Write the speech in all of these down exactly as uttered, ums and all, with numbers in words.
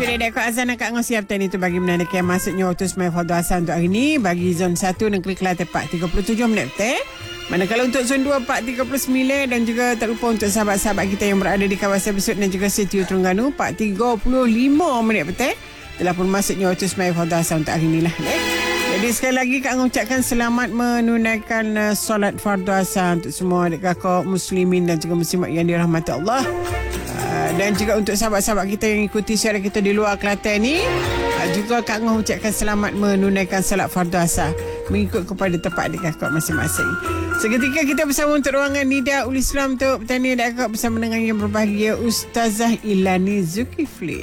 Dek Kak Azan Kak Ngos siap tadi tu bagi menandakan masuknya waktu semai Fadul Hasan untuk hari ni. Bagi zon satu Negeri Kelantan empat tiga puluh tujuh minit betul. Manakala untuk zon dua empat tiga puluh sembilan dan juga tak lupa untuk sahabat-sahabat kita yang berada di kawasan Besut dan juga Setiu Terengganu empat tiga puluh lima minit betul. Telah pun masuknya waktu semai Fadul Hasan untuk hari ni lah. Dek. Jadi sekali lagi Kak mengucapkan selamat menunaikan uh, solat Fardhu Asar untuk semua adik kakak muslimin dan juga muslimat yang dirahmati Allah. Uh, dan juga untuk sahabat-sahabat kita yang ikuti siaran kita di luar Kelantan ni, uh, juga Kak Ngah ucapkan selamat menunaikan solat Fardhu Asar mengikut kepada tempat adik kakak masing-masing. Seketika kita bersama untuk ruangan Nida Ul Islam untuk bertanya adik kakak bersama dengan yang berbahagia Ustazah Ilani Zulkifli.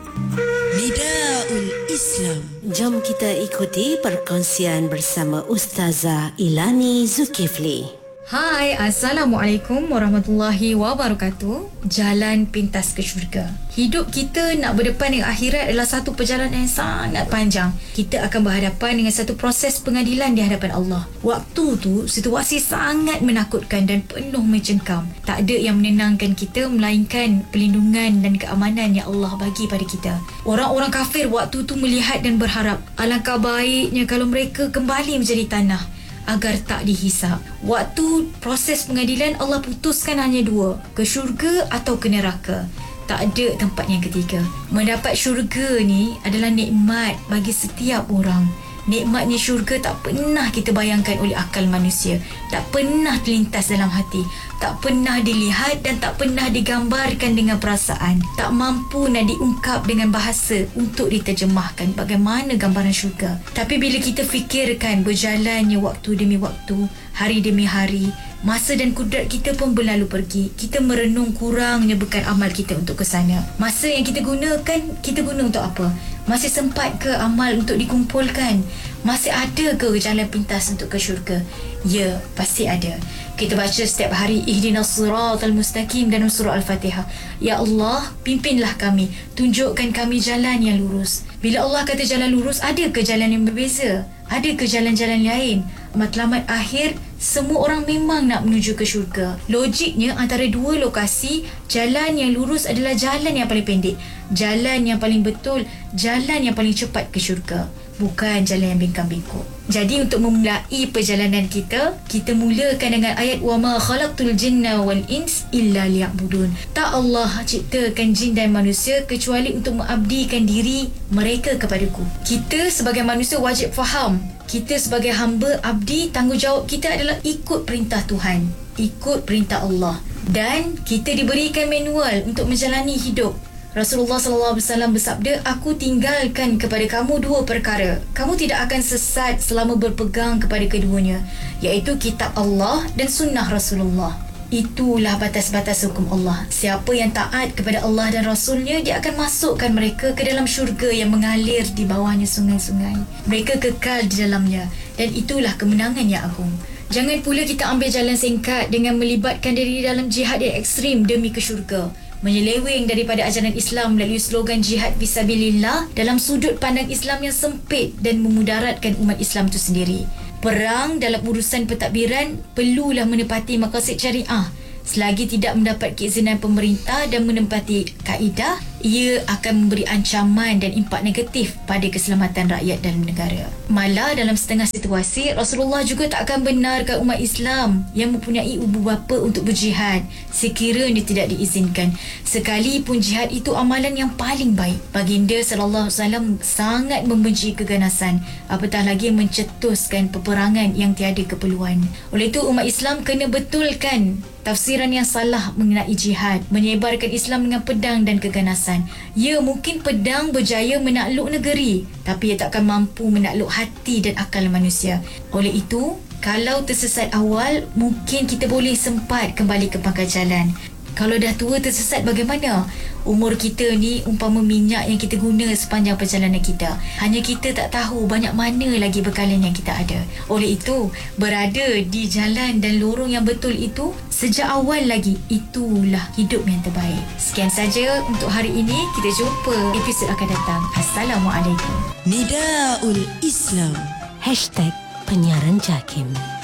Nidaul Islam. Jom kita ikuti perkongsian bersama Ustazah Ilani Zulkifli. Hai, Assalamualaikum warahmatullahi wabarakatuh. Jalan pintas ke syurga. Hidup kita nak berdepan dengan akhirat adalah satu perjalanan yang sangat panjang. Kita akan berhadapan dengan satu proses pengadilan di hadapan Allah. Waktu tu, situasi sangat menakutkan dan penuh mencengkam. Tak ada yang menenangkan kita melainkan pelindungan dan keamanan yang Allah bagi pada kita. Orang-orang kafir waktu tu melihat dan berharap, alangkah baiknya kalau mereka kembali menjadi tanah agar tak dihisap. Waktu proses pengadilan, Allah putuskan hanya dua, ke syurga atau ke neraka. Tak ada tempat yang ketiga. Mendapat syurga ni adalah nikmat bagi setiap orang. Nikmatnya syurga tak pernah kita bayangkan oleh akal manusia. Tak pernah terlintas dalam hati. Tak pernah dilihat dan tak pernah digambarkan dengan perasaan. Tak mampu nak diungkap dengan bahasa untuk diterjemahkan bagaimana gambaran syurga. Tapi bila kita fikirkan berjalannya waktu demi waktu, hari demi hari, masa dan kudrat kita pun berlalu pergi. Kita merenung kurangnya bekal amal kita untuk ke sana. Masa yang kita gunakan, kita guna untuk apa? Masih sempat ke amal untuk dikumpulkan? Masih ada ke jalan pintas untuk ke syurga? Ya, pasti ada. Kita baca setiap hari Ihdinas siratal mustaqim dalam surah Al-Fatihah. Ya Allah, pimpinlah kami, tunjukkan kami jalan yang lurus. Bila Allah kata jalan lurus, ada ke jalan yang berbeza? Ada ke jalan-jalan lain? Matlamat akhir, semua orang memang nak menuju ke syurga. Logiknya antara dua lokasi, jalan yang lurus adalah jalan yang paling pendek, jalan yang paling betul, jalan yang paling cepat ke syurga, bukan jalan yang bingkang-bingkuk. Jadi untuk memulai perjalanan kita, kita mulakan dengan ayat wa ma khalaqtul jinna wal ins illa liya'budun. Tak Allah ciptakan jin dan manusia kecuali untuk mengabdikan diri mereka kepadaku. Kita sebagai manusia wajib faham, kita sebagai hamba abdi, tanggungjawab kita adalah ikut perintah Tuhan, ikut perintah Allah, dan kita diberikan manual untuk menjalani hidup. Rasulullah sallallahu alaihi wasallam bersabda, aku tinggalkan kepada kamu dua perkara. Kamu tidak akan sesat selama berpegang kepada keduanya, iaitu kitab Allah dan sunnah Rasulullah. Itulah batas-batas hukum Allah. Siapa yang taat kepada Allah dan Rasulnya, dia akan masukkan mereka ke dalam syurga yang mengalir di bawahnya sungai-sungai. Mereka kekal di dalamnya, dan itulah kemenangan yang agung. Jangan pula kita ambil jalan singkat dengan melibatkan diri dalam jihad yang ekstrim demi ke syurga, menyeleweng daripada ajaran Islam melalui slogan jihad fisabilillah dalam sudut pandang Islam yang sempit dan memudaratkan umat Islam itu sendiri. Perang dalam urusan pentadbiran perlulah menepati maqasid syariah. Selagi tidak mendapat keizinan pemerintah dan menempati kaedah, ia akan memberi ancaman dan impak negatif pada keselamatan rakyat dan negara. Malah dalam setengah situasi, Rasulullah juga tak akan benarkan umat Islam yang mempunyai ibu bapa untuk berjihad sekiranya tidak diizinkan, sekalipun jihad itu amalan yang paling baik. Baginda sallallahu alaihi wasallam sangat membenci keganasan, apatah lagi mencetuskan peperangan yang tiada keperluan. Oleh itu umat Islam kena betulkan tafsiran yang salah mengenai jihad, menyebarkan Islam dengan pedang dan keganasan. Ya, mungkin pedang berjaya menakluk negeri, tapi ia takkan mampu menakluk hati dan akal manusia. Oleh itu, kalau tersesat awal, mungkin kita boleh sempat kembali ke pangkal jalan. Kalau dah tua tersesat bagaimana? Umur kita ni umpama minyak yang kita guna sepanjang perjalanan kita. Hanya kita tak tahu banyak mana lagi bekalan yang kita ada. Oleh itu, berada di jalan dan lorong yang betul itu sejak awal lagi, itulah hidup yang terbaik. Sekian saja untuk hari ini. Kita jumpa episod akan datang. Assalamualaikum. Nidaul Islam. Hashtag penyiaran JAKIM.